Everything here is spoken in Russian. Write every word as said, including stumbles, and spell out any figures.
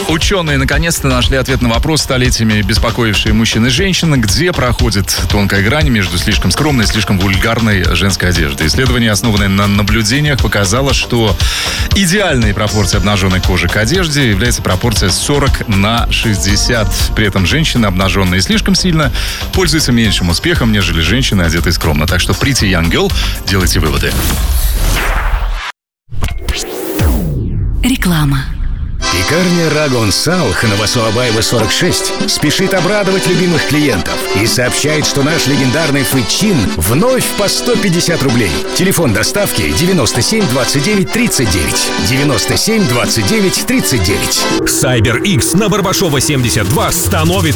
Ученые наконец-то нашли ответ на вопрос, столетиями беспокоившие мужчин и женщин, где проходит тонкая грань между слишком скромной и слишком вульгарной женской одеждой. Исследование, основанное на наблюдениях, показало, что идеальной пропорцией обнаженной кожи к одежде является пропорция сорок на шестьдесят. При этом женщины, обнаженные слишком сильно, пользуются меньшим успехом, нежели женщины, одетые скромно. Так что Pretty Young Girl, делайте выводы. Реклама. Пекарня Рагон Салх на Васуабаева сорок шесть спешит обрадовать любимых клиентов и сообщает, что наш легендарный фычин вновь по сто пятьдесят рублей. Телефон доставки девяносто семь двадцать девять тридцать девять. девяносто семь двадцать девять тридцать девять. Cyber X на Барбашова семьдесят два становится